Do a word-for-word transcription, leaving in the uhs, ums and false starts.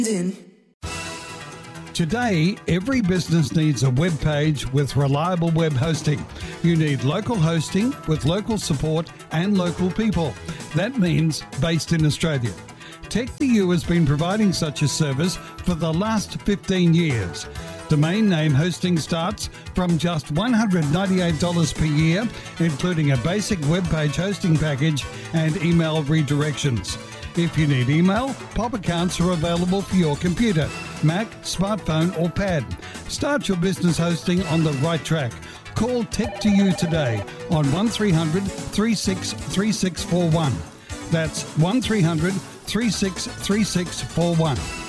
Today, every business needs a web page with reliable web hosting. You need local hosting with local support and local people. That means based in Australia. TechView has been providing such a service for the last fifteen years. Domain name hosting starts from just one hundred ninety-eight dollars per year, including a basic web page hosting package and email redirections. If you need email, pop accounts are available for your computer, Mac, smartphone or pad. Start your business hosting on the right track. Call Tech2You today on one three hundred, three six three six four one. That's one three hundred, three six three six four one.